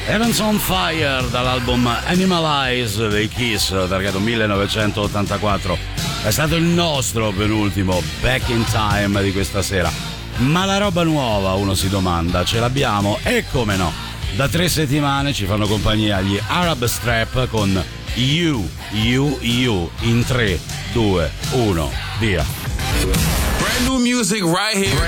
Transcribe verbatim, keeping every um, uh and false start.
Heaven's on Fire dall'album Animalize dei Kiss, targato millenovecentottantaquattro. È stato il nostro penultimo Back in Time di questa sera. Ma la roba nuova, uno si domanda, ce l'abbiamo? E come no? Da tre settimane ci fanno compagnia gli Arab Strap con You, You, You in tre, due, uno, via. Brand new music right here.